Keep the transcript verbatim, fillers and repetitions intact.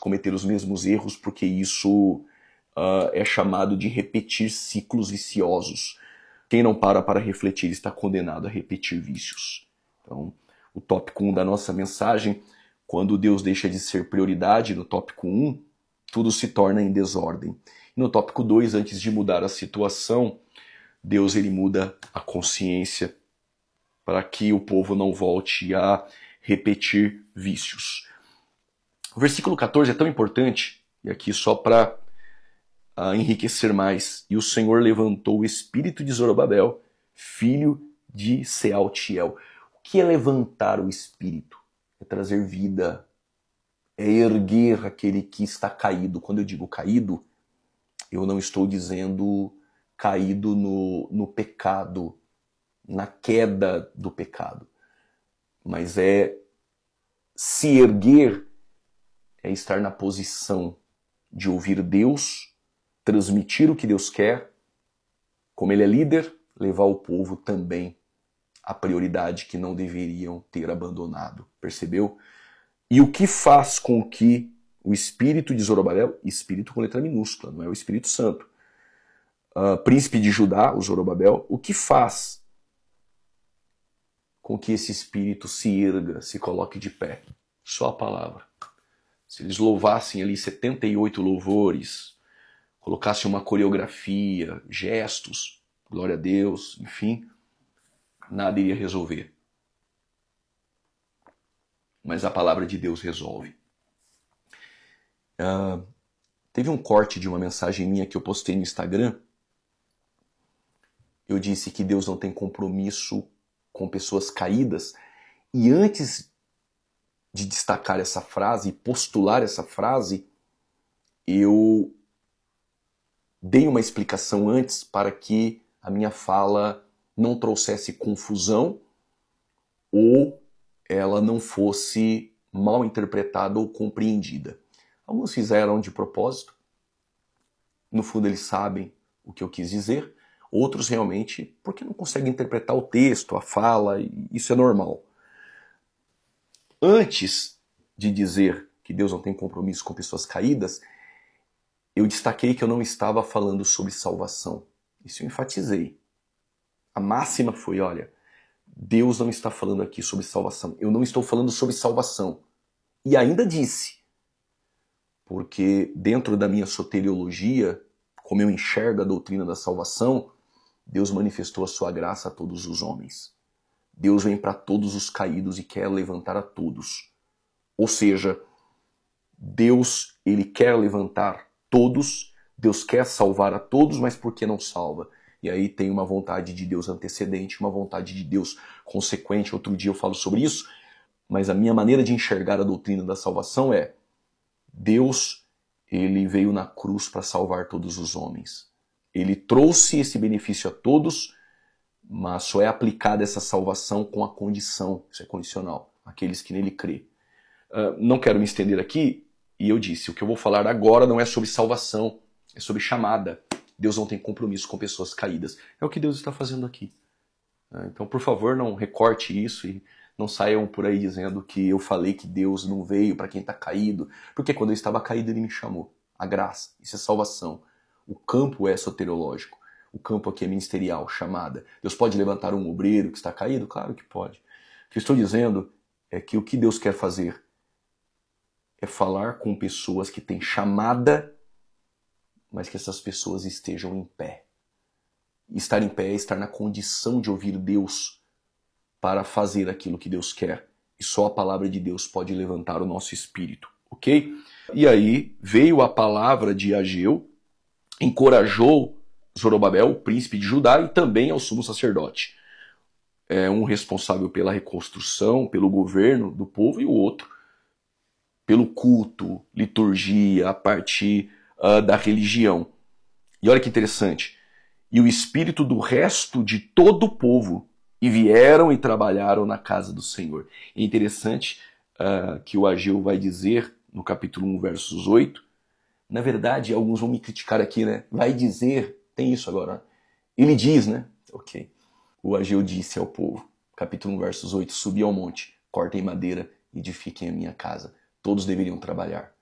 cometer os mesmos erros, porque isso uh, é chamado de repetir ciclos viciosos. Quem não para para refletir está condenado a repetir vícios. Então, o tópico um da nossa mensagem, quando Deus deixa de ser prioridade, no tópico um, tudo se torna em desordem. E no tópico dois, antes de mudar a situação, Deus ele muda a consciência para que o povo não volte a repetir vícios. O versículo quatorze é tão importante, e aqui só para uh, enriquecer mais. E o Senhor levantou o espírito de Zorobabel, filho de Sealtiel. O que é levantar o espírito? É trazer vida, é erguer aquele que está caído. Quando eu digo caído, eu não estou dizendo caído no, no pecado, na queda do pecado. Mas é se erguer, é estar na posição de ouvir Deus, transmitir o que Deus quer, como Ele é líder, levar o povo também à prioridade que não deveriam ter abandonado. Percebeu? E o que faz com que o espírito de Zorobabel, espírito com letra minúscula, não é o Espírito Santo, uh, príncipe de Judá, o Zorobabel, o que faz com que esse espírito se erga, se coloque de pé? Só a palavra. Se eles louvassem ali setenta e oito louvores, colocassem uma coreografia, gestos, glória a Deus, enfim, nada iria resolver. Mas a palavra de Deus resolve. Uh, teve um corte de uma mensagem minha que eu postei no Instagram. Eu disse que Deus não tem compromisso com pessoas caídas. E antes de destacar essa frase e postular essa frase, eu dei uma explicação antes para que a minha fala não trouxesse confusão ou ela não fosse mal interpretada ou compreendida. Alguns fizeram de propósito. No fundo eles sabem o que eu quis dizer. Outros realmente porque não conseguem interpretar o texto, a fala, e isso é normal. Antes de dizer que Deus não tem compromisso com pessoas caídas, eu destaquei que eu não estava falando sobre salvação. Isso eu enfatizei. A máxima foi, olha, Deus não está falando aqui sobre salvação. Eu não estou falando sobre salvação. E ainda disse, porque dentro da minha soteriologia, como eu enxergo a doutrina da salvação, Deus manifestou a sua graça a todos os homens. Deus vem para todos os caídos e quer levantar a todos. Ou seja, Deus ele quer levantar todos, Deus quer salvar a todos, mas por que não salva? E aí tem uma vontade de Deus antecedente, uma vontade de Deus consequente. Outro dia eu falo sobre isso, mas a minha maneira de enxergar a doutrina da salvação é Deus ele veio na cruz para salvar todos os homens. Ele trouxe esse benefício a todos, mas só é aplicada essa salvação com a condição, isso é condicional, aqueles que nele crê. Uh, não quero me estender aqui, e eu disse, o que eu vou falar agora não é sobre salvação, é sobre chamada. Deus não tem compromisso com pessoas caídas. É o que Deus está fazendo aqui. Uh, então, por favor, não recorte isso e não saiam por aí dizendo que eu falei que Deus não veio para quem está caído, porque quando eu estava caído ele me chamou. A graça, isso é salvação. O campo é soteriológico. O campo aqui é ministerial, chamada. Deus pode levantar um obreiro que está caído? Claro que pode. O que eu estou dizendo é que o que Deus quer fazer é falar com pessoas que têm chamada, mas que essas pessoas estejam em pé. Estar em pé é estar na condição de ouvir Deus para fazer aquilo que Deus quer. E só a palavra de Deus pode levantar o nosso espírito, ok? E aí veio a palavra de Ageu, encorajou Zorobabel, o príncipe de Judá, e também ao sumo sacerdote. É um responsável pela reconstrução, pelo governo do povo, e o outro pelo culto, liturgia, a parte uh, da religião. E olha que interessante. E o espírito do resto de todo o povo, e vieram e trabalharam na casa do Senhor. É interessante uh, que o Ageu vai dizer, no capítulo um, versos oito, na verdade, alguns vão me criticar aqui, né? Vai dizer... Tem isso agora. Ele diz, né? Ok. O Ageu disse ao povo, capítulo um, versos oito, subi ao monte, cortem madeira e edifiquem a minha casa. Todos deveriam trabalhar.